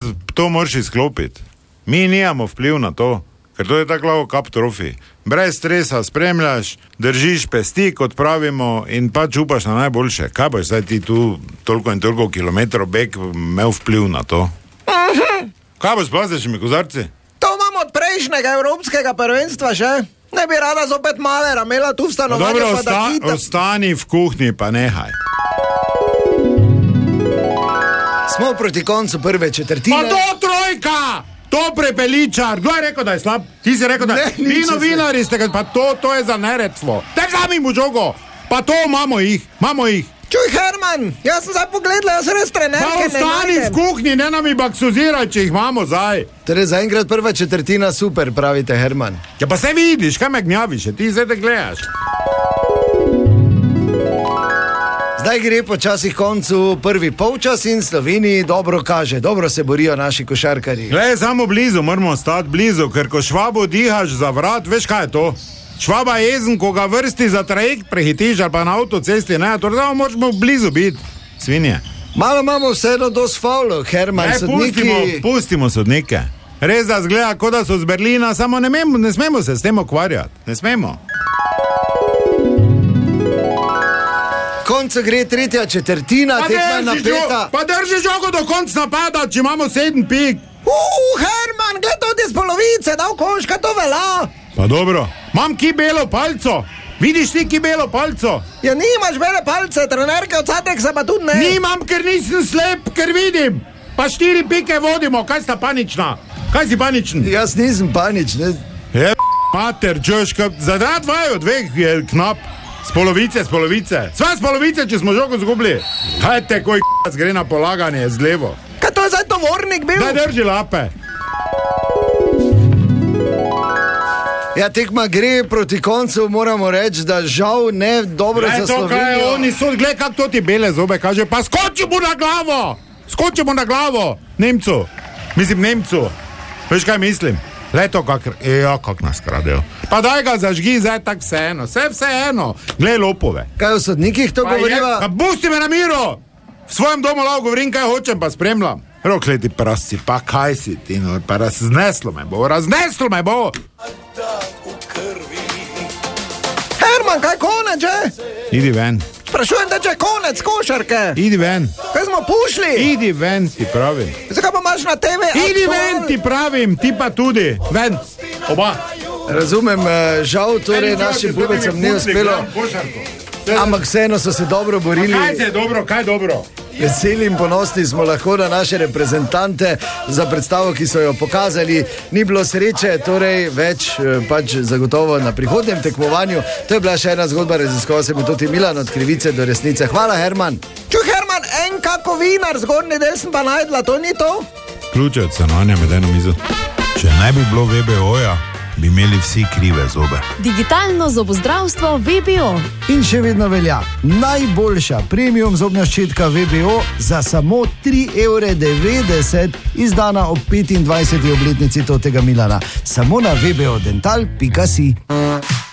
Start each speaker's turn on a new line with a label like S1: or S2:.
S1: to moraš izklopiti. Mi nijamo vpliv na to, ker to je tako lahko kap trofi. Brez stresa spremljaš, držiš pesti, kot pravimo, in pač upaš na najboljše. Kaj boš zdaj ti tu toliko in toliko kilometrov beg imel vpliv na to? Kaj boš s plastičnimi kozarci?
S2: To imamo od prejšnjega evropskega prvenstva že. Ne bi rada zopet Malera imela tu v stanovanju.
S1: Dobro, ostani v kuhinji, pa nehaj.
S2: Smo proti koncu prve četrtine.
S1: Pa to trojka! To prepeličar! Kdo je rekel, da je slab? Ti si rekel, da je... Vi novinari ste, pa to je za neredstvo. Te vzami mu žogo! Pa to imamo jih.
S2: Čuj, Herman, jaz sem zdaj pogledal, jaz res trenerke ne najdem.
S1: Pa ostani v kuhinji, ne nam baksuziraj, če jih imamo zdaj.
S2: Torej, zaenkrat prva četrtina super, pravite, Herman.
S1: Ja pa se vidiš, kaj me gnjaviš, ti zdaj te gledaš.
S2: Zdaj gre počasi koncu prvi polčas in Sloveniji dobro kaže, dobro se borijo naši košarkarji.
S1: Glej, samo blizu, moramo stati blizu, ker ko Švabo dihaš za vrat, veš kaj je to? Švaba je jezen, ko ga vrsti za trajekt prehitiš ali pa na avtocesti, ne, torej moramo blizu biti, svinje.
S2: Malo imamo vseeno dosti faulov, Herman, sodniki...
S1: Pustimo sodnike. Res da zgleda, kot da so z Berlina, samo ne smemo se s tem ukvarjati, ne smemo.
S2: Koncu gre tretja četrtina, tekma je napeta.
S1: Pa drži žogo do konca napada, če imamo 7 pik.
S2: Herman, gled tudi z polovice, da v koška to velja.
S1: Pa dobro, imam ki belo palco. Vidiš ti ki belo palco?
S2: Ja, nimaš bele palce, trenerke od zadek se pa tudi ne.
S1: Nimam, ker nisem slep, ker vidim. Pa 4 pike vodimo, kaj sta panična? Kaj si paničen?
S2: Jaz nisem paničen.
S1: Mater, čoška, zadrat vaju, 2 je knap. Z polovice. Sva z polovice, če smo žogo zgubili. Kaj te, koj gre na polaganje z levo?
S2: Kaj to je zdaj tovornik bil?
S1: Daj drži lape.
S2: Ja, tekma gre proti koncu, moramo reči, da žal ne dobro za Slovenijo.
S1: Kaj je, oni so, gled, kak to ti bele zobe kaže, pa skočimo na glavo, Nemcu, veš kaj mislim? Leto, kak nas kradejo. Pa daj ga zažgi, zdaj tak vseeno, glej lopove.
S2: Kaj v sodnikih to govoriva?
S1: Pa pusti me na miru, v svojem domu lahko govorim, kaj hočem, pa spremljam. Rok, leti prasci, pa kaj si ti, no, pa razneslo me bo.
S2: Herman, kaj konec že?
S1: Idi ven.
S2: Sprašujem, da je konec košarke.
S1: Idi ven.
S2: Kaj smo pušli?
S1: Idi ven, ti pravim.
S2: Zakaj pa imaš na TV?
S1: Idi ven, ti pravim, ti pa tudi. Ven, oba.
S2: Razumem, žal torej našim pubecom ni uspelo. Ampak vseeno so se dobro borili.
S1: Kaj dobro?
S2: Veseli in ponosni smo lahko na naše reprezentante za predstavo, ki so jo pokazali. Ni bilo sreče, torej več pač zagotovo na prihodnjem tekmovanju. To je bila še ena zgodba, raziskoval sem tudi Milan od krivice do resnice. Hvala, Herman. Čuj, Herman, en kako vinar, zgornji del sem pa najdla, to ni to?
S1: Ključe od stanovanja med eno mizo. Če ne bi bilo VBO-ja, bi imeli vsi krive zobe.
S3: Digitalno zobozdravstvo VBO.
S2: In še vedno velja najboljša premium zobna ščetka VBO za samo 3,90 €, izdana ob 25. obletnici Totega Milana. Samo na vbodental.si.